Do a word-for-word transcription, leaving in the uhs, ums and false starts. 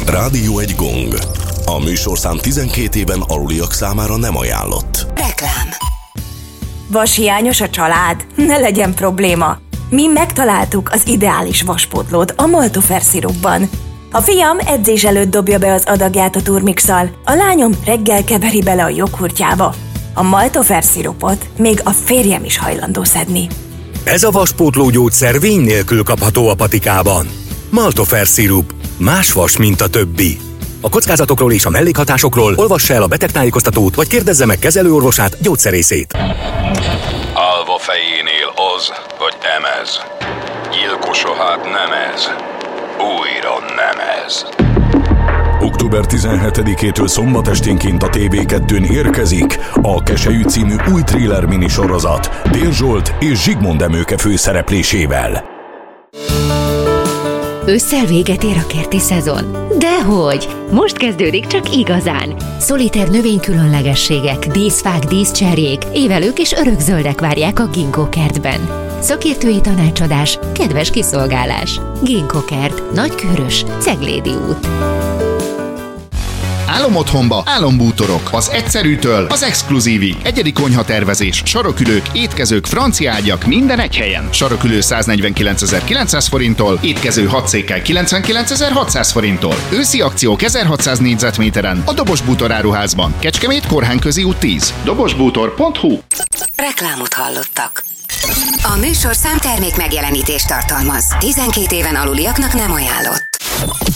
Rádió egy gong. A műsorszám tizenkét éven aluliak számára nem ajánlott. Reklám. Vashiányos a család? Ne legyen probléma. Mi megtaláltuk az ideális vaspótlót a Maltofer szirupban. A fiam edzés előtt dobja be az adagját a turmixal, a lányom reggel keveri bele a joghurtjába. A Maltofer szirupot még a férjem is hajlandó szedni. Ez a vaspótló gyógyszer vény nélkül kapható a patikában. Maltofer szirup. Más vas, mint a többi. A kockázatokról és a mellékhatásokról olvassa el a betegtájékoztatót, vagy kérdezze meg kezelőorvosát, gyógyszerészét. Állva fejénél az, vagy emez. Gyilkosa hát nem ez. Újra nem ez. október tizenhetedikétől szombat esténként a té vé kettőn érkezik a Keselyű című új thriller minisorozat Dél Zsolt és Zsigmond Emőke főszereplésével. Ősszel véget ér a kerti szezon? Dehogy! Most kezdődik csak igazán! Szoliter növénykülönlegességek, díszfák, díszcserjék, évelők és örökzöldek várják a Ginkgo kertben. Szakértői tanácsadás, kedves kiszolgálás. Ginkgo kert, Nagykőrös, Ceglédi út. Álomotthonba álombútorok. Az egyszerűtől az exkluzívig. Egyedi konyhatervezés, sarokülők, étkezők, francia ágyak, minden egy helyen. Sarokülő száznegyvenkilencezer-kilencszáz forinttól, étkező hat székkel kilencvenkilencezer-hatszáz forinttól. Őszi akciók ezerhatszáz négyzetméteren a Dobos Bútor áruházban. Kecskemét, Korhányközi út tíz. dobosbútor pont hu. Reklámot hallottak. A műsorszám termék megjelenítést tartalmaz. tizenkét éven aluliaknak nem ajánlott.